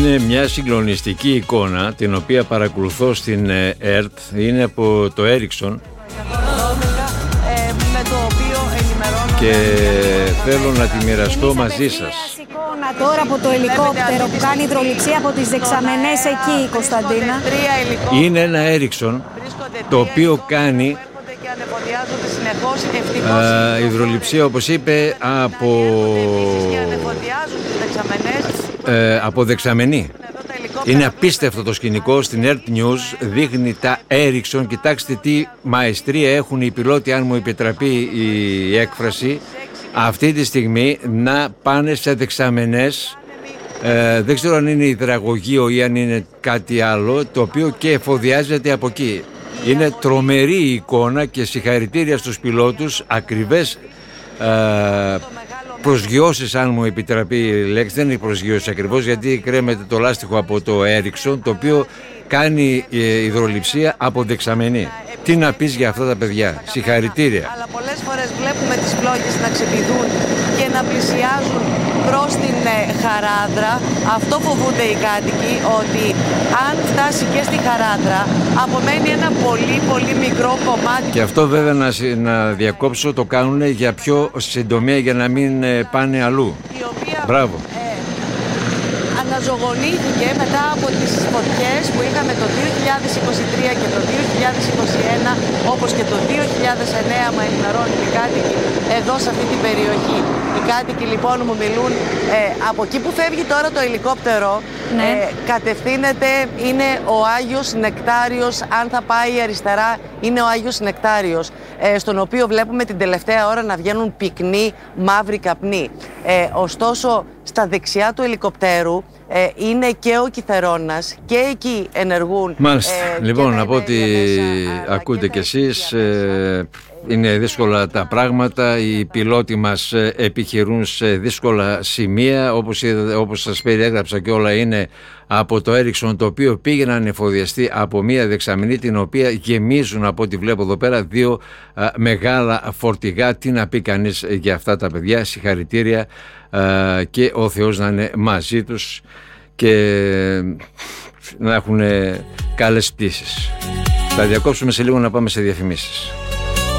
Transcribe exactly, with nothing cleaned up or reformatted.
Είναι μια συγκλονιστική εικόνα την οποία παρακολουθώ στην ΕΡΤ. Είναι από το Έριξον και θέλω να τη μοιραστώ μαζί σας. Τώρα από το ελικόπτερο που κάνει υδροληψία από τις δεξαμενές εκεί, Κωνσταντίνα. Είναι ένα Έριξον το οποίο κάνει α, υδροληψία, όπως είπε, από, ε, από δεξαμενή. Είναι απίστευτο το σκηνικό. Στην ΕΡΤ News δείχνει τα Έριξον. Κοιτάξτε τι μαεστρία έχουν οι πιλότοι, αν μου επιτραπεί η έκφραση, αυτή τη στιγμή να πάνε σε δεξαμενές. Ε, δεν ξέρω αν είναι υδραγωγείο ή αν είναι κάτι άλλο, το οποίο και εφοδιάζεται από εκεί. Είναι τρομερή η εικόνα και συγχαρητήρια στους πιλότους. Ακριβές ε, προσγειώσεις, αν μου επιτραπεί η λέξη. Δεν είναι προσγειώσεις ακριβώς, γιατί κρέμεται το λάστιχο από το Έριξον, το οποίο κάνει ε, υδροληψία από δεξαμενή. Τι να πεις για αυτά τα παιδιά, συγχαρητήρια. Αλλά πολλές φορές βλέπουμε τις φλόγες να ξεπηδούν και να πλησιάζουν προς την ε, Χαράδρα. Αυτό φοβούνται οι κάτοικοι, ότι αν φτάσει και στη Χαράδρα απομένει ένα πολύ πολύ μικρό κομμάτι. Και αυτό βέβαια να, να διακόψω, το κάνουν για πιο συντομία, για να μην ε, πάνε αλλού. Η οποία, Μπράβο. Ε, αναζωογονήθηκε μετά από τις φωτιές που είχαμε το δύο χιλιάδες είκοσι τρία και το δύο χιλιάδες είκοσι ένα, όπως και το δύο χιλιάδες εννέα, με ενημερώνουν οι κάτοικοι εδώ σε αυτή την περιοχή. Οι κάτοικοι λοιπόν μου μιλούν, ε, από εκεί που φεύγει τώρα το ελικόπτερο, ναι. ε, κατευθύνεται, είναι ο Άγιος Νεκτάριος. Αν θα πάει αριστερά, είναι ο Άγιος Νεκτάριος, ε, στον οποίο βλέπουμε την τελευταία ώρα να βγαίνουν πυκνοί μαύροι καπνοί. Ε, ωστόσο, στα δεξιά του ελικοπτέρου ε, είναι και ο Κιθερώνας και εκεί ενεργούν. Μάλιστα. Ε, λοιπόν, από ό,τι ακούτε κι εσείς, ε, είναι δύσκολα τα πράγματα. Οι πιλότοι μας επιχειρούν σε δύσκολα σημεία. Όπως, όπως σας περιέγραψα και όλα, είναι από το Έριξον, το οποίο πήγε να ανεφοδιαστεί από μία δεξαμενή, την οποία γεμίζουν, από ό,τι βλέπω εδώ πέρα, δύο α, μεγάλα φορτηγά. Τι να πει κανείς για αυτά τα παιδιά. Συγχαρητήρια α, και ο Θεός να είναι μαζί τους και να έχουν καλές πτήσεις. Θα διακόψουμε σε λίγο να πάμε σε διαφημίσεις.